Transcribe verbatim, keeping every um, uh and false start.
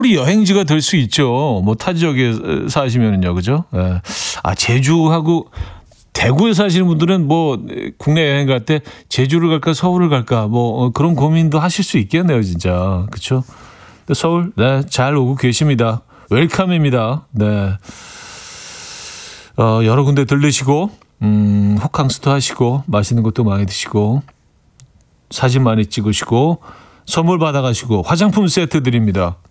우리 여행지가 될 수 있죠. 뭐 타 지역에 사시면은요, 그죠? 예. 아 제주하고 대구에 사시는 분들은 뭐 국내 여행 갈 때 제주를 갈까 서울을 갈까 뭐 그런 고민도 하실 수 있겠네요, 진짜. 그렇죠? 서울 네, 잘 오고 계십니다. 웰컴입니다. 네. 어, 여러 군데 들르시고 음, 호캉스도 하시고 맛있는 것도 많이 드시고 사진 많이 찍으시고 선물 받아가시고 화장품 세트 드립니다.